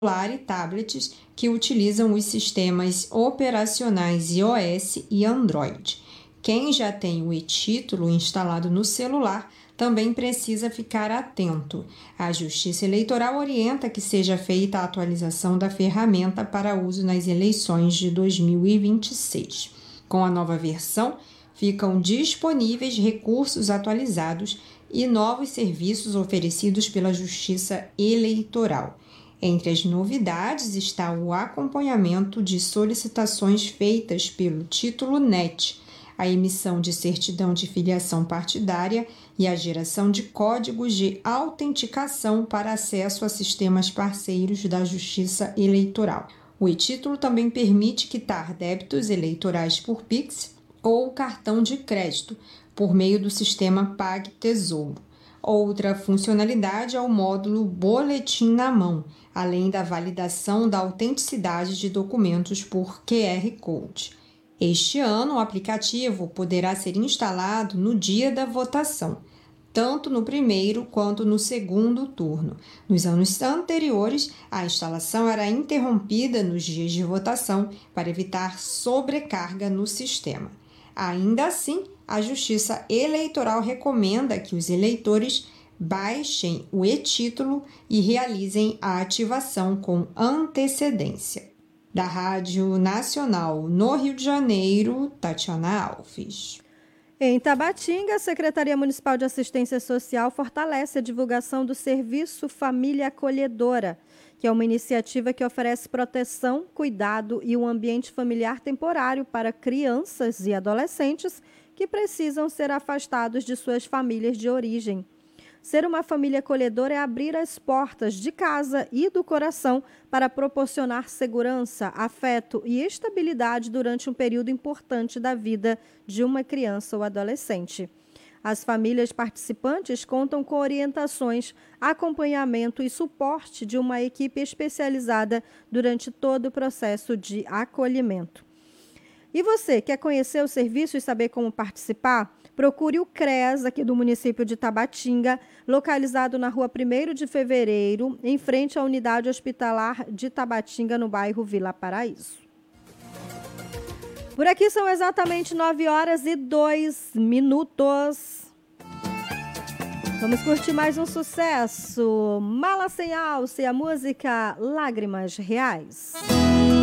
celular e tablets que utilizam os sistemas operacionais iOS e Android. Quem já tem o e-Título instalado no celular também precisa ficar atento. A Justiça Eleitoral orienta que seja feita a atualização da ferramenta para uso nas eleições de 2026. Com a nova versão, ficam disponíveis recursos atualizados e novos serviços oferecidos pela Justiça Eleitoral. Entre as novidades está o acompanhamento de solicitações feitas pelo Título NET, a emissão de certidão de filiação partidária e a geração de códigos de autenticação para acesso a sistemas parceiros da Justiça Eleitoral. O e-Título também permite quitar débitos eleitorais por Pix ou cartão de crédito, por meio do sistema PagTesouro. Outra funcionalidade é o módulo Boletim na Mão, além da validação da autenticidade de documentos por QR Code. Este ano, o aplicativo poderá ser instalado no dia da votação, tanto no primeiro quanto no segundo turno. Nos anos anteriores, a instalação era interrompida nos dias de votação para evitar sobrecarga no sistema. Ainda assim, a Justiça Eleitoral recomenda que os eleitores baixem o e-Título e realizem a ativação com antecedência. Da Rádio Nacional no Rio de Janeiro, Tatiana Alves. Em Tabatinga, a Secretaria Municipal de Assistência Social fortalece a divulgação do Serviço Família Acolhedora, que é uma iniciativa que oferece proteção, cuidado e um ambiente familiar temporário para crianças e adolescentes que precisam ser afastados de suas famílias de origem. Ser uma família acolhedora é abrir as portas de casa e do coração para proporcionar segurança, afeto e estabilidade durante um período importante da vida de uma criança ou adolescente. As famílias participantes contam com orientações, acompanhamento e suporte de uma equipe especializada durante todo o processo de acolhimento. E você, quer conhecer o serviço e saber como participar? Procure o CREAS aqui do município de Tabatinga, localizado na rua 1º de Fevereiro, em frente à unidade hospitalar de Tabatinga, no bairro Vila Paraíso. Por aqui são exatamente 9h02. Vamos curtir mais um sucesso. Mala Sem Alça e a música Lágrimas Reais.